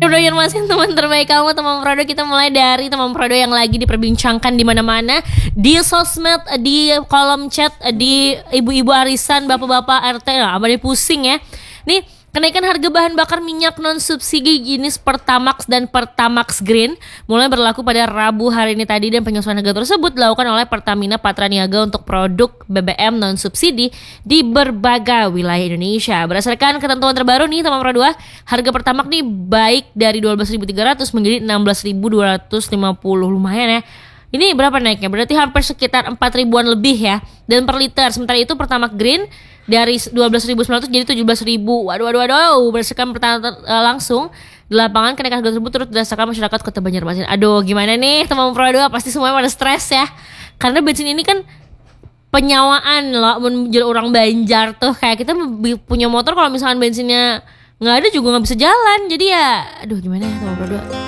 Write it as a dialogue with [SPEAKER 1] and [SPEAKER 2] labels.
[SPEAKER 1] Prodo yang masih teman terbaik kamu, teman Prodo. Kita mulai dari teman Prodo yang lagi diperbincangkan di mana-mana, di sosmed, di kolom chat, di ibu-ibu arisan, bapak-bapak RT. Nah, apa pusing ya. Nih, kenaikan harga bahan bakar minyak non subsidi jenis Pertamax dan Pertamax Green mulai berlaku pada Rabu hari ini tadi, dan penyesuaian harga tersebut dilakukan oleh Pertamina Patraniaga untuk produk BBM non subsidi di berbagai wilayah Indonesia. Berdasarkan ketentuan terbaru nih teman Pro 2, harga Pertamax nih baik dari 12.300 menjadi 16.250, lumayan ya. Ini berapa naiknya? Berarti hampir sekitar 4 ribuan lebih ya. Dan per liter. Sementara itu Pertamax Green dari 12.900 jadi 17.000. Waduh. Berdasarkan pertanyaan langsung di lapangan, kenaikan harga tersebut turut dirasakan masyarakat Kota Banjarmasin. Aduh, gimana nih teman Pro 2? Pasti semuanya pada stres ya. Karena bensin ini kan penyawaan loh, menjadi orang Banjar tuh. Kayak kita punya motor, kalau misalkan bensinnya nggak ada juga nggak bisa jalan. Jadi ya, aduh gimana ya teman Pro 2?